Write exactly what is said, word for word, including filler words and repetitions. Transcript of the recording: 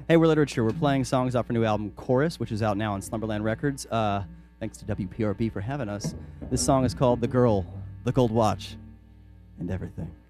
Hey, we're Literature. We're playing songs off our new album, Chorus, which is out now on Slumberland Records. Uh, thanks to W P R B for having us. This song is called The Girl, The Gold Watch, and Everything.